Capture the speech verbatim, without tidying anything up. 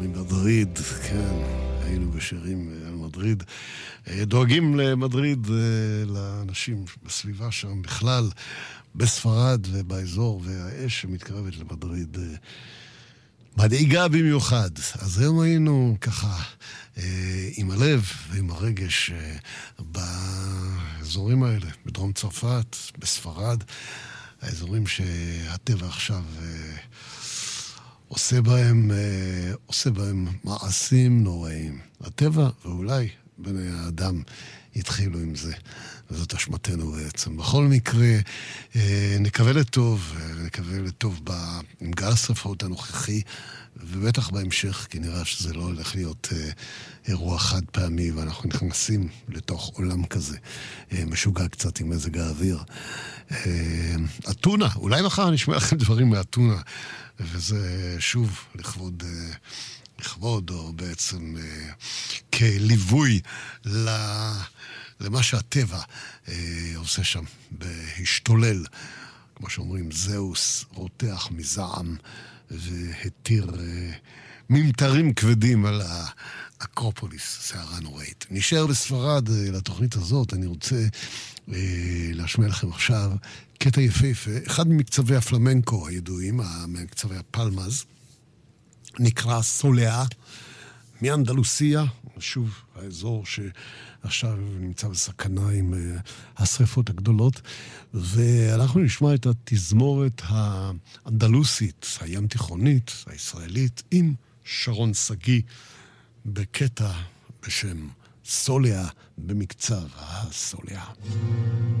אומרים מדריד, כן, היינו בשירים על מדריד. דואגים למדריד, לאנשים בסביבה שם בכלל, בספרד ובאזור, והאש שמתקרבת למדריד מדאיגה במיוחד. אז היום היינו ככה עם הלב ועם הרגש באזורים האלה, בדרום צרפת, בספרד, האזורים שהטבע עכשיו עושה בהם, עושה בהם מעשים נוראים. הטבע ואולי בני האדם התחילו עם זה, וזאת אשמתנו בעצם. בכל מקרה, נקווה לטוב, נקווה לטוב עם גל השרפות הנוכחי, ובטח בהמשך, כי נראה שזה לא הולך להיות אירוע חד פעמי, ואנחנו נכנסים לתוך עולם כזה, משוגע קצת עם מזג האוויר. אתונה, אולי מחר נשמע לכם דברים מאתונה, וזה שוב לכבוד... לכבוד, או בעצם אה, כליווי למה שהטבע אה, עושה שם, בהשתולל. כמו שאומרים, זהוס רותח מזעם, והתיר אה, ממטרים כבדים על האקרופוליס, סערה נוראית. נשאר בספרד אה, לתוכנית הזאת, אני רוצה אה, להשמיע לכם עכשיו קטע יפהפה, אחד ממקצבי הפלמנקו הידועים, מקצבי הפלמז, נקרא סולאה, מאנדלוסיה, שוב, האזור שעכשיו נמצא בסכנה עם השריפות הגדולות, ואנחנו נשמע את התזמורת האנדלוסית, הים תיכונית, הישראלית, עם שרון סגי, בקטע בשם סולאה, במקצב הסולאה.